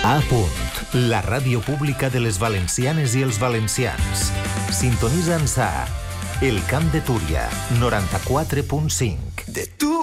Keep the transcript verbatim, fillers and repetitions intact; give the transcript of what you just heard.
A punt, la ràdio pública de les valencianes i els valencians. Sintonitza'ns a El Camp de Túria, noranta-quatre punt cinc. De tu